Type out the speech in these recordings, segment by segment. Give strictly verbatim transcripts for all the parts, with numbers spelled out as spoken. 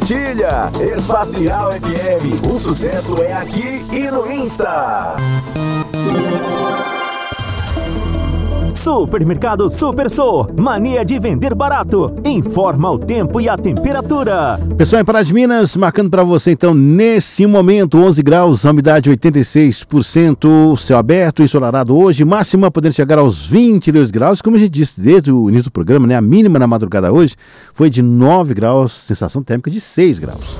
compartilha. Espacial F M, o sucesso é aqui e no Insta. Supermercado Super Sou, mania de vender barato. Informa o tempo e a temperatura. Pessoal, em Pará de Minas, marcando para você então, nesse momento, onze graus, a umidade oitenta e seis por cento, céu aberto, ensolarado hoje, máxima podendo chegar aos vinte e dois graus, como a gente disse desde o início do programa, né? A mínima na madrugada hoje foi de nove graus, sensação térmica de seis graus.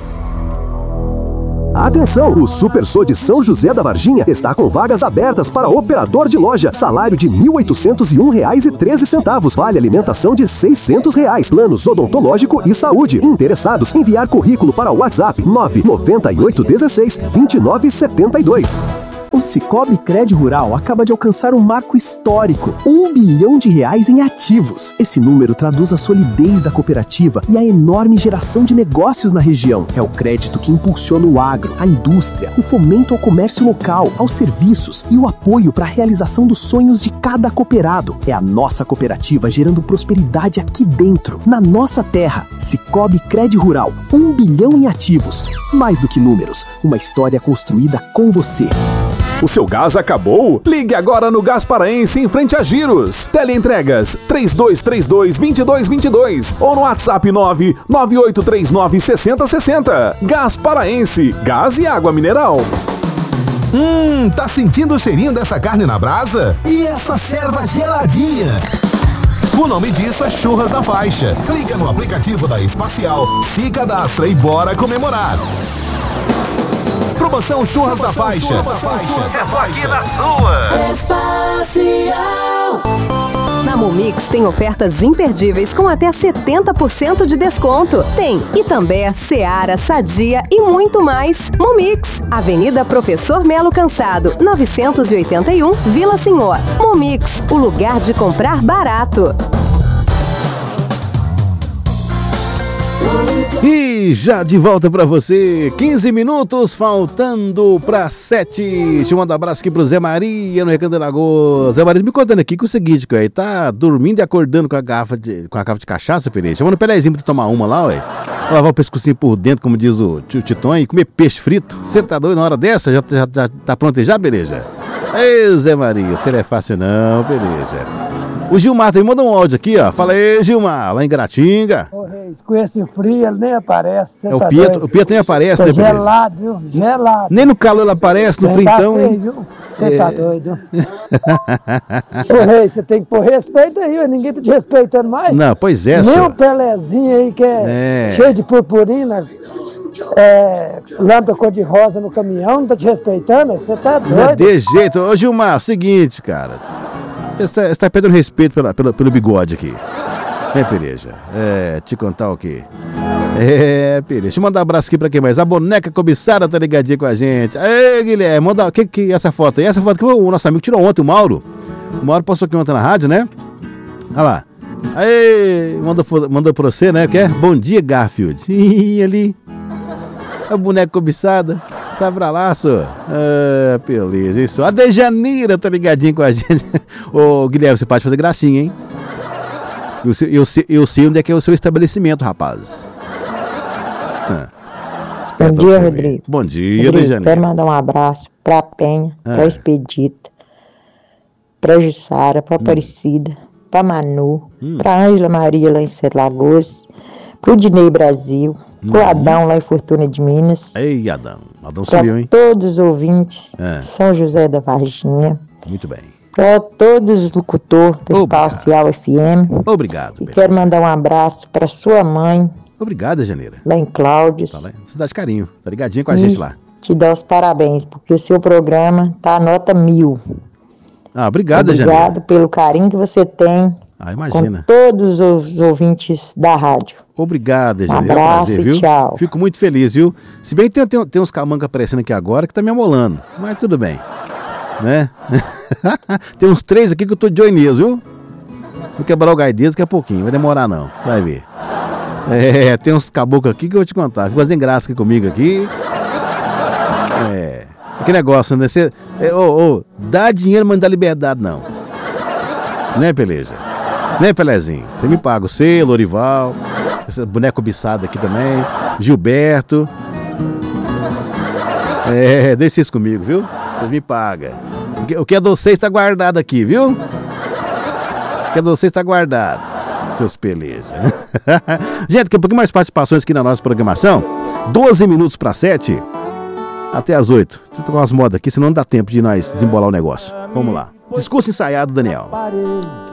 Atenção, o Super Sou de São José da Varginha está com vagas abertas para operador de loja. Salário de mil oitocentos e um reais e treze centavos. Vale alimentação de seiscentos reais. Planos odontológico e saúde. Interessados, enviar currículo para o WhatsApp nove nove oito um seis, dois nove sete dois. O Sicoob Cred Rural acaba de alcançar um marco histórico, um bilhão de reais em ativos. Esse número traduz a solidez da cooperativa e a enorme geração de negócios na região. É o crédito que impulsiona o agro, a indústria, o fomento ao comércio local, aos serviços e o apoio para a realização dos sonhos de cada cooperado. É a nossa cooperativa gerando prosperidade aqui dentro, na nossa terra. Sicoob Cred Rural, um bilhão em ativos. Mais do que números, uma história construída com você. O seu gás acabou? Ligue agora no Gás Paraense em frente a Giros. Teleentregas três dois três dois, dois dois dois dois ou no WhatsApp nove nove oito três nove, seis zero seis zero. Gás Paraense, gás e água mineral. Hum, tá sentindo o cheirinho dessa carne na brasa? E essa serva geladinha? O nome disso é Churras da Faixa. Clica no aplicativo da Espacial, se cadastra e bora comemorar. Promoção Churras da Faixa. Churras da Faixa. É só aqui na sua. Espacial. Na Momix tem ofertas imperdíveis com até setenta por cento de desconto. Tem Itambé, Seara, Sadia e muito mais. Momix, Avenida Professor Melo Cansado, novecentos e oitenta e um, Vila Senhor. Momix, o lugar de comprar barato. E já de volta pra você, quinze minutos faltando pra sete. Deixa eu mandar um abraço aqui pro Zé Maria no Recanto da Lagoa. Zé Maria me contando aqui que o seguinte, que ele tá dormindo e acordando com a garrafa de, com a garrafa de cachaça, Pereira. Chamando o Pelezinho pra tomar uma lá, ué. Lavar o pescocinho por dentro, como diz o tio Titon, e comer peixe frito. Você tá doido na hora dessa? Já, já, já tá pronto já, beleza? Ei, Zé Maria, você não é fácil não, beleza. O Gilmar também mandou um áudio aqui, ó. Fala aí, Gilmar, lá em Gratinga. Ô, Reis, com esse frio ele nem aparece. É, o, tá Pietro, o Pietro nem aparece, tá né, gelado, viu? Gelado. Nem no calor ele aparece, no frintão. Você é... tá doido. Ô, Reis, você tem que pôr respeito aí, ninguém tá te respeitando mais. Não, pois é, Nem senhor. o Pelezinho aí que é, é. cheio de purpurina, é, lâmpada cor-de-rosa no caminhão, não tá te respeitando? Você tá doido. Não é de jeito. Ô, Gilmar, é o seguinte, cara. Você está, está perdendo respeito pela, pela, pelo bigode aqui. É, Pereja. É, te contar o quê? É, Pereja. Deixa eu mandar um abraço aqui pra quem mais? A boneca cobiçada tá ligadinha com a gente. Ei, Guilherme, manda. O que que é essa foto aí? Essa foto que o nosso amigo tirou ontem, o Mauro. O Mauro passou aqui ontem na rádio, né? Olha lá. Aí, mandou, mandou pra você, né? Que é? Bom dia, Garfield. Ih, ali. A boneca cobiçada. Sai pra lá, senhor. Ah, beleza, isso. A Dejaneira tá ligadinha com a gente. Ô, Guilherme, você pode fazer gracinha, hein? Eu sei, eu, sei, eu sei onde é que é o seu estabelecimento, rapaz. Ah, Bom dia, Rodrigo. Bom dia, Rodrigo, Dejaneira. Quero mandar um abraço pra Penha, ah. pra Expedita, pra Jussara, pra hum. Aparecida, pra Manu, hum. pra Ângela Maria lá em Sete Lagoas, pro Dinei Brasil, pro uhum. Adão lá em Fortuna de Minas. Ei, Adão. Adão pra subiu, hein? todos os ouvintes é. de São José da Varginha. Muito bem. Para todos os locutores da Espacial F M. Obrigado. E quero mandar um abraço para sua mãe. Obrigado, Janeira. Lá em Cláudios. Tá lá, Cidade Carinho. Tá ligadinha com a e gente lá. Te dá os parabéns, porque o seu programa tá nota mil. Ah, obrigado, Janeira. Obrigado pelo carinho que você tem. Ah, imagina. Com todos os ouvintes da rádio. Obrigado, Janeiro. Um abraço, é um prazer, viu? E tchau. Fico muito feliz, viu? Se bem que tem, tem, tem uns camanca aparecendo aqui agora que tá me amolando, mas tudo bem, né? Tem uns três aqui que eu tô de olho, viu? Vou quebrar o gai deles daqui a pouquinho, vai demorar não, vai ver. É, tem uns caboclos aqui que eu vou te contar, ficam fazendo graça aqui comigo aqui. É, que negócio, né? Você, é, oh, oh, dá dinheiro, mas não dá liberdade, não. Né, Peleja? Né, Pelezinho? Você me paga, você, Lorival, essa boneca cobiçada aqui também. Gilberto. É, deixa isso comigo, viu? Vocês me pagam. O que é de vocês está guardado aqui, viu? O que é de vocês está guardado. Seus pelejas. Gente, daqui a pouquinho mais participações aqui na nossa programação. doze minutos para sete. Até as oito. Deixa eu tocar umas modas aqui, senão não dá tempo de nós desembolar o negócio. Vamos lá. Discurso ensaiado, Daniel.